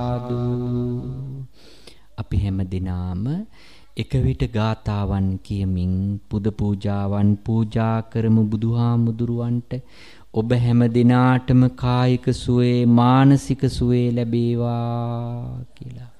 අපි හැම දිනාම එක විට ගාතාවන් කියමින් පුද පූජාවන් පූජා කරමු බුදුහාමුදුරුවන්ට. ඔබ හැම දිනාටම කායික සුවේ මානසික සුවේ ලැබේවා කියලා.